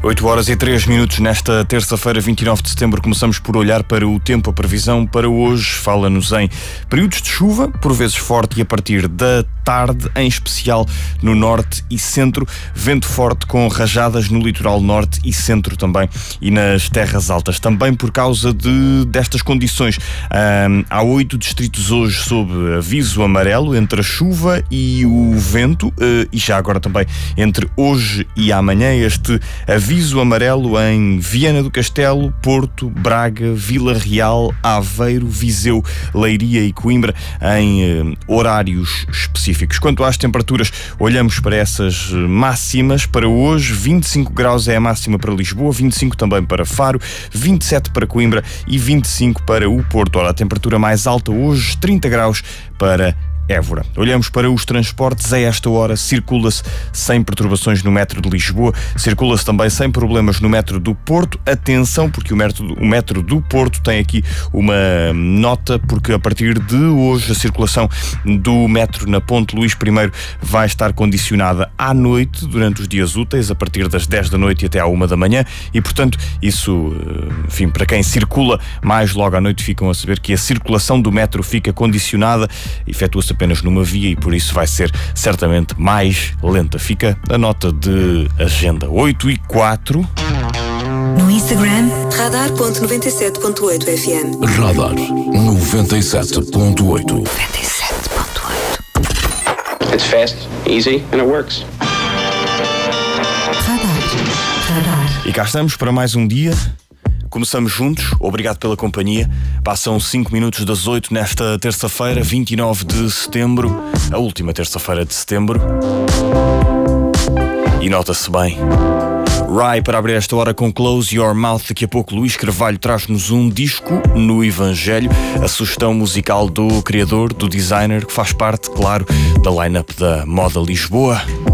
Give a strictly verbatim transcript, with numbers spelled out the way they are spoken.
oito horas e três minutos nesta terça-feira, vinte e nove de setembro. Começamos por olhar para o tempo. A previsão para hoje fala-nos em períodos de chuva, por vezes forte e a partir da tarde, em especial no norte e centro. Vento forte com rajadas no litoral norte e centro também e nas terras altas. Também por causa de, destas condições. Um, há oito distritos hoje sob aviso amarelo entre a chuva e o vento uh, e já agora também entre hoje e amanhã este aviso amarelo em Viana do Castelo, Porto, Braga, Vila Real, Aveiro, Viseu, Leiria e Coimbra em uh, horários específicos. Quanto às temperaturas, olhamos para essas máximas. Para hoje, vinte e cinco graus é a máxima para Lisboa, vinte e cinco também para Faro, vinte e sete para Coimbra e vinte e cinco para o Porto. Ora, a temperatura mais alta hoje, trinta graus para Évora. Olhamos para os transportes. A esta hora circula-se sem perturbações no metro de Lisboa, circula-se também sem problemas no metro do Porto. Atenção, porque o metro, o metro do Porto tem aqui uma nota, porque a partir de hoje a circulação do metro na Ponte Luís I vai estar condicionada à noite, durante os dias úteis, a partir das dez da noite e até à uma da manhã, e portanto isso, enfim, para quem circula mais logo à noite, ficam a saber que a circulação do metro fica condicionada, efetua-se apenas numa via e por isso vai ser certamente mais lenta. Fica a nota de agenda. Oito e quatro. No Instagram, radar ponto noventa e sete ponto oito F M. Radar noventa e sete ponto oito. noventa e sete ponto oito. It's fast, easy and it works. Radar. Radar. E cá estamos para mais um dia. Começamos juntos, obrigado pela companhia. Passam cinco minutos das oito nesta terça-feira, vinte e nove de setembro, a última terça-feira de setembro. E nota-se bem. Rai para abrir esta hora com Close Your Mouth. Daqui a pouco Luís Carvalho traz-nos um disco no Evangelho, a sugestão musical do criador, do designer, que faz parte, claro, da line-up da Moda Lisboa.